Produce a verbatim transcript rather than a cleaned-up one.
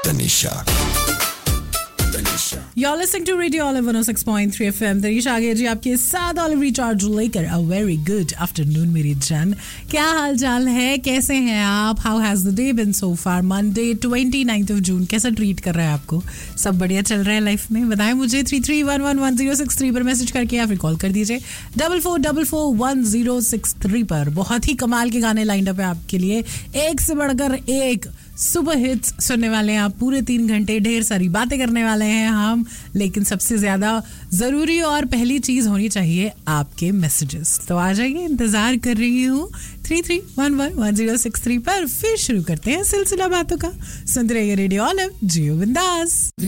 Tanisha. You're listening to Radio Olive one oh six point three F M. Tanisha आ गया जी आपके साथ olive recharge लेकर. A very good afternoon मेरी जान. क्या हाल चाल है, कैसे हैं आप? How has the day been so far? Monday twenty-ninth of June. कैसा ट्रीट कर रहा है आपको? सब बढ़िया चल रहा है लाइफ में? बताएं मुझे three three one one one zero six three पर मैसेज करके या फिर कॉल कर दीजिए four four four four one zero six three पर. बहुत ही कमाल के गाने लाइंड अप है आपके लिए, एक से बढ़कर एक सुपर हिट्स सुनने वाले हैं आप पूरे तीन घंटे. ढेर सारी बातें करने वाले हैं हम, लेकिन सबसे ज्यादा जरूरी और पहली चीज होनी चाहिए आपके मैसेजेस. तो आ जाइए, इंतजार कर रही हूँ three three one one one zero six three पर. फिर शुरू करते हैं सिलसिला बातों का. सुनते रहिए रेडियो ऑलिव, जियो बिंदास.